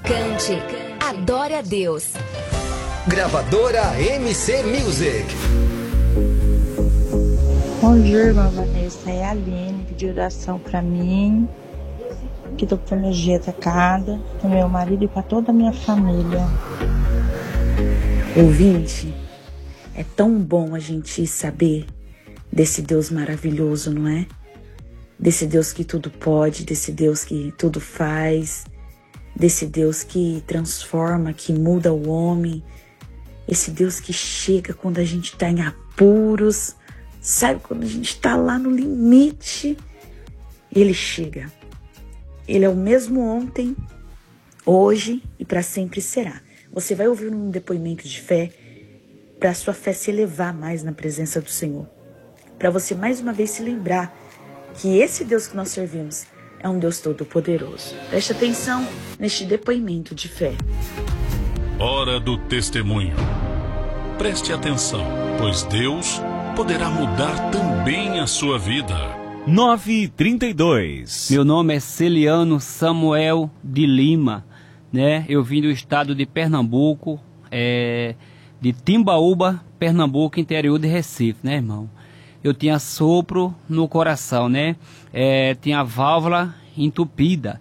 Cante, adore a Deus. Gravadora MC Music. Bom dia, irmã Vanessa. É a Aline, pediu oração pra mim, que tô com energia atacada, pro meu marido e pra toda a minha família. Ouvinte, é tão bom a gente saber desse Deus maravilhoso, não é? Desse Deus que tudo pode, desse Deus que tudo faz, desse Deus que transforma, que muda o homem, esse Deus que chega quando a gente está em apuros, sabe, quando a gente está lá no limite, Ele chega. Ele é o mesmo ontem, hoje e para sempre será. Você vai ouvir um depoimento de fé para a sua fé se elevar mais na presença do Senhor, para você mais uma vez se lembrar que esse Deus que nós servimos é um Deus todo-poderoso. Preste atenção neste depoimento de fé. Hora do testemunho. Preste atenção, pois Deus poderá mudar também a sua vida. 9h32. Meu nome é Celiano Samuel de Lima, né? Eu vim do estado de Pernambuco, de Timbaúba, Pernambuco, interior de Recife, né, irmão? Eu tinha sopro no coração, né? Tinha válvula entupida.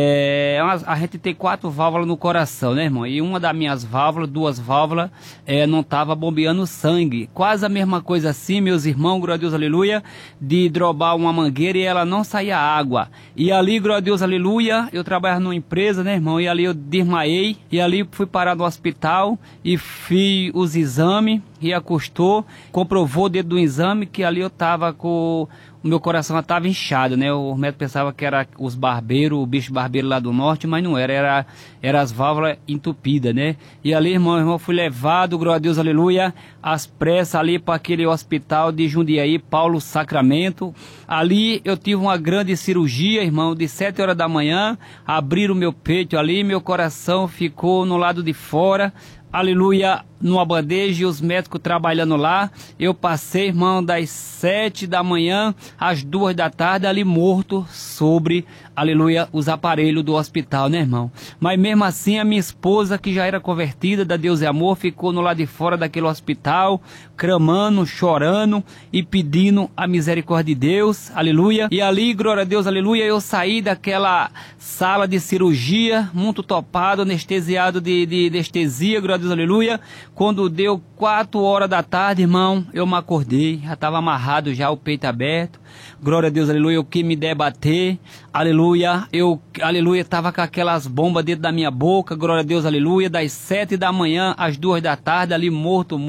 A gente tem 4 válvulas no coração, né, irmão? E uma das minhas válvulas, 2 válvulas, não estava bombeando sangue. Quase a mesma coisa assim, meus irmãos, glória a Deus, aleluia, de drobar uma mangueira e ela não saía água. E ali, glória a Deus, aleluia, eu trabalhava numa empresa, né, irmão? E ali eu desmaiei, e ali fui parar no hospital e fiz os exames, e acostou, comprovou dentro do exame que ali eu estava com... O meu coração estava inchado, né? O médico pensava que era os barbeiros, o bicho barbeiro lá do norte, mas não era as válvulas entupidas, né? E ali, irmão, fui levado, glória a Deus, aleluia, às pressas ali para aquele hospital de Jundiaí, Paulo Sacramento. Ali eu tive uma grande cirurgia, irmão, de 7 horas da manhã, abriram o meu peito ali, meu coração ficou no lado de fora, aleluia, numa bandeja, e os médicos trabalhando lá. Eu passei, irmão, das 7 da manhã às 2 da tarde ali morto sobre, aleluia, os aparelhos do hospital, né, irmão? Mas mesmo assim a minha esposa, que já era convertida, da Deus é Amor, ficou no lado de fora daquele hospital, clamando, chorando e pedindo a misericórdia de Deus, aleluia. E ali, glória a Deus, aleluia, eu saí daquela sala de cirurgia, muito topado, anestesiado de anestesia, glória a Deus, aleluia. Quando deu 4 horas da tarde, irmão, eu me acordei, já estava amarrado já, o peito aberto, glória a Deus, aleluia, eu que me debater, aleluia, aleluia, estava com aquelas bombas dentro da minha boca, glória a Deus, aleluia, das 7 da manhã às 2 da tarde, ali morto,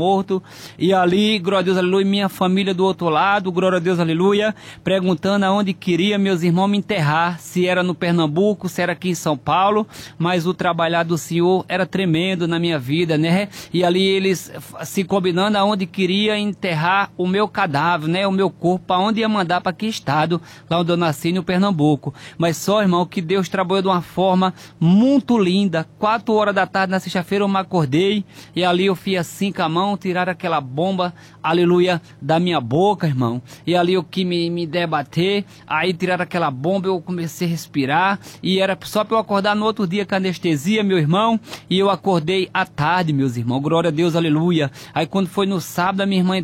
e ali, glória a Deus, aleluia, minha família do outro lado, glória a Deus, aleluia, perguntando aonde queria meus irmãos me enterrar, se era no Pernambuco, se era aqui em São Paulo, mas o trabalhar do Senhor era tremendo na minha vida, né? E ali eles se combinando aonde queria enterrar o meu cadáver, né? O meu corpo, aonde ia mandar para que estado, lá onde eu nasci, no Pernambuco. Mas só, irmão, que Deus trabalhou de uma forma muito linda. 4 horas da tarde, na sexta-feira, eu me acordei e ali eu fui assim com a mão, tirar aquela bomba, aleluia, da minha boca, irmão. E ali eu que me debater, aí tirar aquela bomba, eu comecei a respirar e era só para eu acordar no outro dia com anestesia, meu irmão, e eu acordei à tarde, meus irmãos, glória a Deus, aleluia. Aí quando foi no sábado,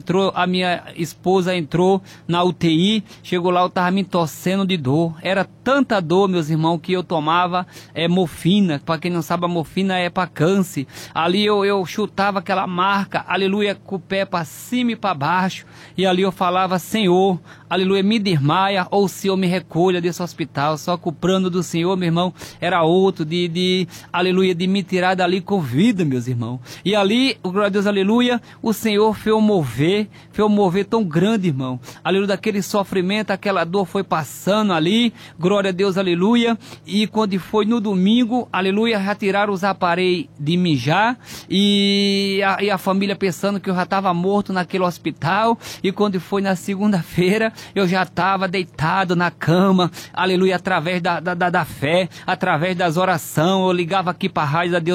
a minha esposa entrou na UTI, chegou lá, eu tava me torcendo de dor, era tanta dor, meus irmãos, que eu tomava morfina. Para quem não sabe, a morfina é para câncer. Ali eu chutava aquela marca, aleluia, com o pé para cima e para baixo, e ali eu falava: Senhor, aleluia, me desmaia, ou o Senhor me recolha desse hospital. Só que o plano do Senhor, meu irmão, era outro, aleluia, de me tirar dali com vida, meus irmãos. E ali, glória a Deus, aleluia, o Senhor fez um mover tão grande, irmão, aleluia, daquele sofrimento, aquela dor foi passando ali, glória a Deus, aleluia. E quando foi no domingo, aleluia, já tiraram os aparelhos de mijar, e a família pensando que eu já estava morto naquele hospital. E quando foi na segunda-feira, eu já estava deitado na cama, aleluia, através da fé, através das orações. Eu ligava aqui para a rádio da Deus